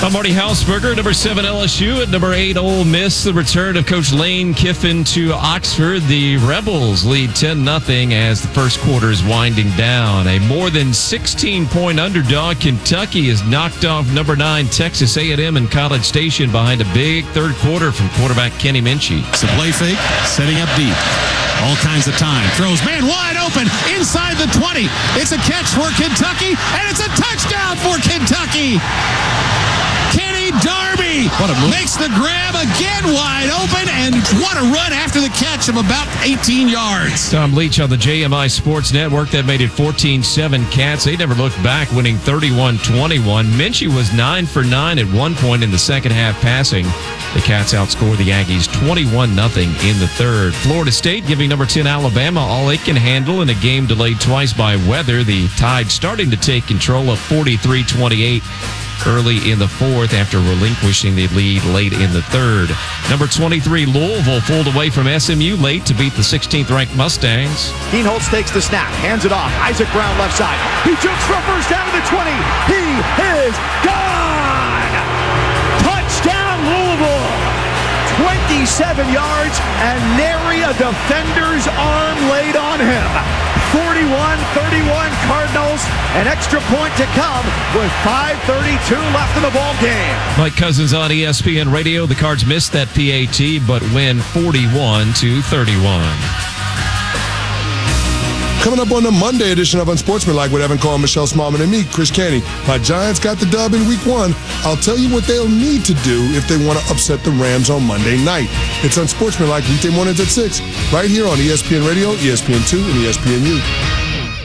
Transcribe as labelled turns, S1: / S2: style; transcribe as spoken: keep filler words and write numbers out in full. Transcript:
S1: I'm Marty Hausberger, number seven L S U. At number eight, Ole Miss. The return of Coach Lane Kiffin to Oxford. The Rebels lead ten nothing as the first quarter is winding down. A more than sixteen-point underdog, Kentucky has knocked off number nine Texas A and M in College Station behind a big third quarter from quarterback Kenny Minchie.
S2: It's a play fake, setting up deep. All kinds of time. Throws, man, wide open, inside the twenty. It's a catch for Kentucky, and it's a touchdown for Kentucky. Kenny Darby what a makes the grab again wide open, and what a run after the catch of about eighteen yards.
S1: Tom Leach on the J M I Sports Network. That made it fourteen seven Cats. They never looked back, winning thirty-one twenty-one. Minchie was nine for nine at one point in the second half passing. The Cats outscored the Aggies twenty-one nothing in the third. Florida State giving number ten Alabama all it can handle in a game delayed twice by weather. The Tide starting to take control of forty-three twenty-eight early in the fourth after relinquishing the lead late in the third. Number twenty-three Louisville pulled away from S M U late to beat the sixteenth ranked Mustangs.
S3: Kienholz takes the snap, hands it off. Isaac Brown left side. He jumps for a first down to the twenty. He is gone! Touchdown Louisville! twenty-seven yards and nary a defender's arm laid on him. forty-one thirty-one Cardinals. An extra point to come with five thirty-two left in the ball game.
S1: Mike Cousins on E S P N Radio. The Cards missed that P A T but win forty-one to thirty-one.
S4: Coming up on the Monday edition of Unsportsmanlike with Evan Carl, Michelle Smallman, and me, Chris Canty. My Giants got the dub in week one. I'll tell you what they'll need to do if they want to upset the Rams on Monday night. It's Unsportsmanlike weekday mornings at six, right here on E S P N Radio, E S P N two, and E S P N U.